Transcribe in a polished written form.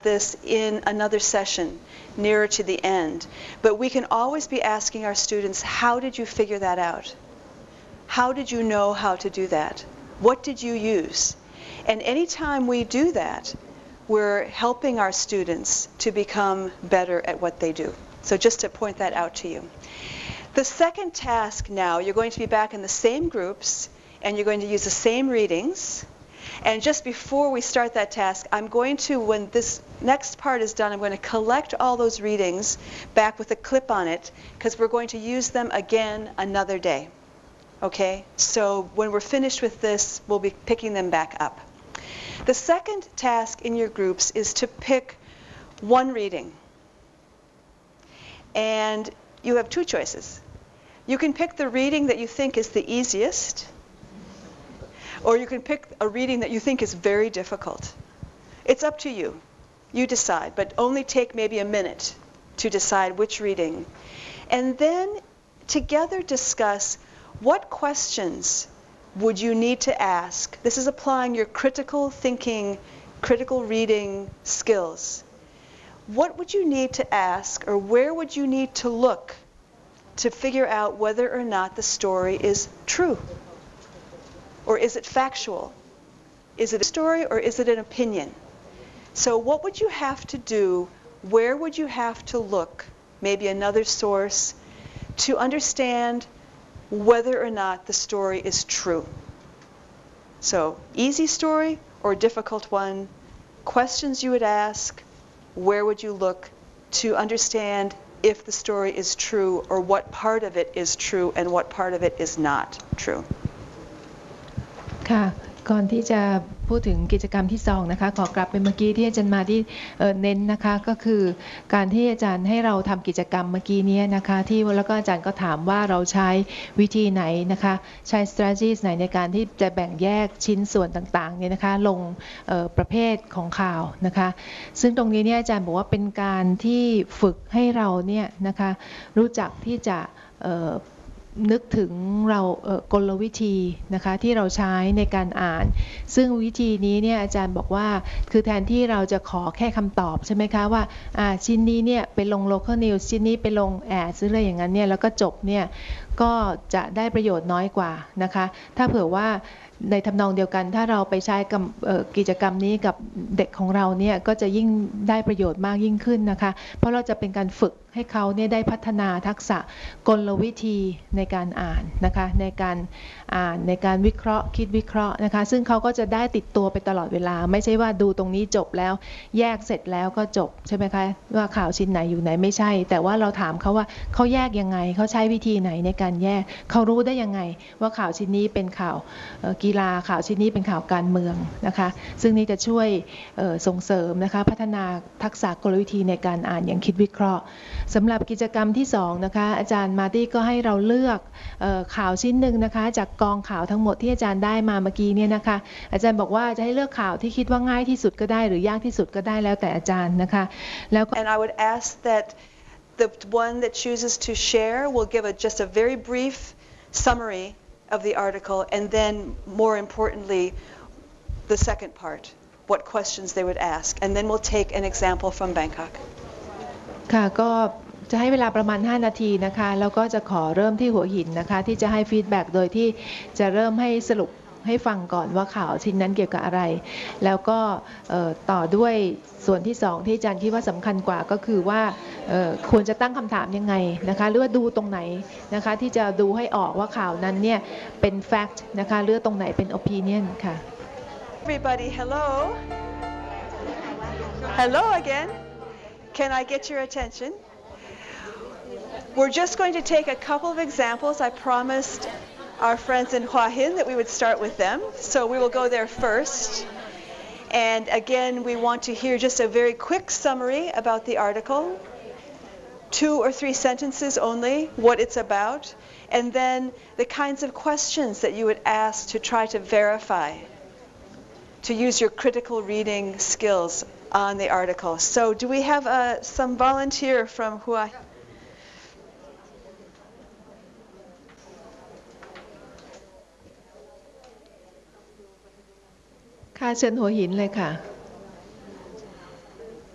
this in another session nearer to the end, but we can always be asking our students, how did you figure that out? How did you know how to do that? What did you use? And anytime we do that, we're helping our students to become better at what they do. So just to point that out to you. The second task now, you're going to be back in the same groups, and you're going to use the same readings. And just before we start that task, I'm going to, when this next part is done, I'm going to collect all those readings back with a clip on it, because we're going to use them again another day. Okay? So when we're finished with this, we'll be picking them back up. The second task in your groups is to pick one reading. And you have two choices. You can pick the reading that you think is the easiest, or you can pick a reading that you think is very difficult. It's up to you. You decide, but only take maybe a minute to decide which reading. And then together discuss what questions would you need to ask. This is applying your critical thinking, critical reading skills. What would you need to ask, or where would you need to look to figure out whether or not the story is true? Or is it factual? Is it a story or is it an opinion? So what would you have to do? Where would you have to look? Maybe another source to understand whether or not the story is true. So easy story or difficult one, questions you would ask, where would you look to understand if the story is true, or what part of it is true and what part of it is not true. ค่ะก่อนที่จะพูดถึงกิจกรรมที่2นะคะขอกลับไปเมื่อกี้ที่อาจารย์มาที่เน้นนะคะก็คือการที่อาจารย์ให้เราทำกิจกรรมเมื่อกี้นี้นะคะที่แล้วก็อาจารย์ก็ถามว่าเราใช้วิธีไหนนะคะใช้ strategies ไหนในการที่จะแบ่งแยกชิ้นส่วนต่างๆเนี่ยนะคะลงประเภทของข่าวนะคะซึ่งตรงนี้เนี่ยอาจารย์บอกว่าเป็นการที่ฝึกให้เราเนี่ยนะคะรู้จักที่จะนึกถึงเรากลวิธีนะคะที่เราใช้ในการอ่านซึ่งวิธีนี้เนี่ยอาจารย์บอกว่าคือแทนที่เราจะขอแค่คำตอบใช่ไหมคะว่าชิ้นนี้เนี่ยไปลง local news ชิ้นนี้ไปลง ad ซื้ออะไรอย่างนั้นเนี่ยแล้วก็จบเนี่ยก็จะได้ประโยชน์น้อยกว่านะคะถ้าเผื่อว่าในทำนองเดียวกันถ้าเราไปใช้กิจกรรมนี้กับเด็กของเราเนี่ยก็จะยิ่งได้ประโยชน์มากยิ่งขึ้นนะคะเพราะเราจะเป็นการฝึกให้เขาเนี่ยได้พัฒนาทักษะกลวิธีในการอ่านนะคะในการอ่านในการวิเคราะห์คิดวิเคราะห์นะคะซึ่งเขาก็จะได้ติดตัวไปตลอดเวลาไม่ใช่ว่าดูตรงนี้จบแล้วแยกเสร็จแล้วก็จบใช่ไหมคะว่าข่าวชิ้นไหนอยู่ไหนไม่ใช่แต่ว่าเราถามเขาว่าเขาแยกยังไงเขาใช้วิธีไหนในการแยกเขารู้ได้ยังไงว่าข่าวชิ้นนี้เป็นข่าวกีฬาข่าวชิ้นนี้เป็นข่าวการเมืองนะคะซึ่งนี่จะช่วยส่งเสริมนะคะพัฒนาทักษะกลวิธีในการอ่านอย่างคิดวิเคราะห์สำหรับกิจกรรมที่2นะคะอาจารย์มาร์ตี้ก็ให้เราเลือกข่าวชิ้นหนึ่งนะคะจากกองข่าวทั้งหมดที่อาจารย์ได้มาเมื่อกี้เนี่ยนะคะอาจารย์บอกว่าจะให้เลือกข่าวที่คิดว่าง่ายที่สุดก็ได้หรือยากที่สุดก็ได้แล้วแต่อาจารย์นะคะแล้วก็ And I would ask that the one that chooses to share will give just a very brief summary of the article, and then more importantly the second part, what questions they would ask, and then we'll take an example from Bangkok. ค่ะก็จะให้เวลาประมาณ5นาทีนะคะแล้วก็จะขอเริ่มที่หัวหินนะคะที่จะให้ฟีดแบ็กโดยที่จะเริ่มให้สรุปให้ฟังก่อนว่าข่าวชิ้นนั้นเกี่ยวกับอะไรแล้วก็ต่อด้วยส่วนที่2ที่อาจารย์คิดว่าสำคัญกว่าก็คือว่าควรจะตั้งคำถามยังไงนะคะหรือว่าดูตรงไหนนะคะที่จะดูให้ออกว่าข่าวนั้นเนี่ยเป็น fact นะคะหรือตรงไหนเป็น opinion ค่ะ Everybody, hello. Hello again. Can I get your attention? We're just going to take a couple of examples. I promised our friends in Hua Hin that we would start with them. So we will go there first. And again, we want to hear just a very quick summary about the article, 2 or 3 sentences only, what it's about, and then the kinds of questions that you would ask to try to verify, to use your critical reading skills on the article. So do we have some volunteer from Hua Hin? ค่ะเชิญหัวหินเลยค่ะ